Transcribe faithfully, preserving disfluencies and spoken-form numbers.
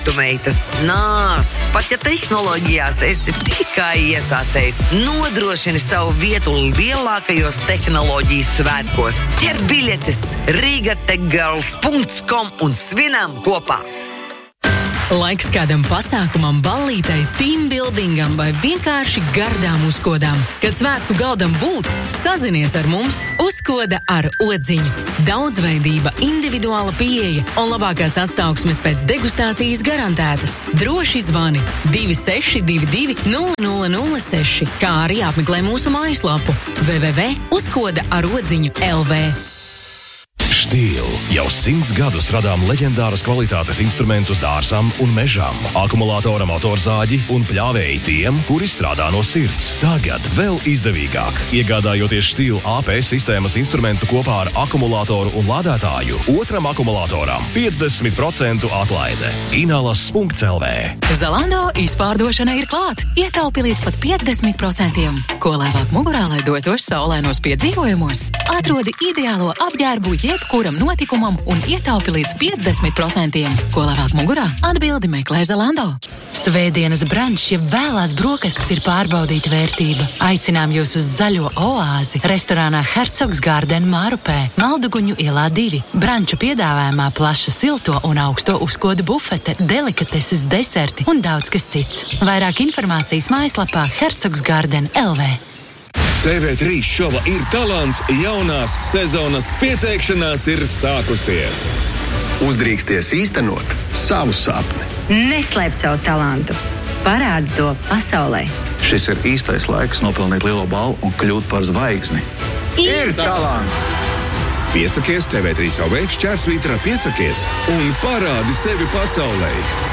būtu meitas. Nāc, pat ja tehnoloģijās esi tikai iesācējs, nodrošini savu vietu lielākajos tehnoloģiju svētkos. Ķer biļetes riga tech girls punkts com un svinam kopā! Laiks kādam pasākumam, ballītei, teambuildingam vai vienkārši gardām uzkodām. Kad svētku galdam būt, sazinies ar mums Uzkoda ar odziņu. Daudzveidība, individuāla pieeja un labākās atsauksmes pēc degustācijas garantētas. Droši zvani divi seši divi divi nulle nulle nulle seši, kā arī apmeklē mūsu mājaslapu w w w punkt uzkoda ar odziņu punkt l v. Stihl jau simts gadus radām leģendāras kvalitātes instrumentus dārzam un mežam, akumulātora motorzāģi un pļāvēji tiem, kuri strādā no sirds. Tagad vēl izdevīgāk, iegādājoties Stihl A P sistēmas instrumentu kopā ar akumulātoru un lādētāju, otram akumulātoram piecdesmit procentu atlaide. Inalas punkts l v. Zalando izpārdošana ir klāt. Ietaupi līdz pat piecdesmit procentiem. Ko lēvāk mugurā, lai dotos saulēnos piedzīvojumos? Atrodi ideālo apģērbu jebkuram notikumam un ietaupi līdz piecdesmit procentiem. Ko labāk mugurā? Atbildi meklē Zalando. Svētdienas brančs, ja vēlās brokastis, ir pārbaudīta vērtība. Aicinām jūs uz zaļo oāzi restorānā Hercogs Garden Mārupē, Malduguņu ielā divi. Branča piedāvājumā plaša silto un augsto uzkodu bufete, delikateses, deserti un daudz kas cits. Vairāk informācijas mājaslapā hercogs garden punkt l v. T V trīs šova Ir talants jaunās sezonas pieteikšanās ir sākusies. Uzdrīksties īstenot savu sapni. Neslēp savu talantu. Parādi to pasaulē. Šis ir īstais laiks nopelnīt lielo balvu un kļūt par zvaigzni. Ir talants! Piesakies T V trīs šķērsvītrā piesakies un parādi sevi pasaulē.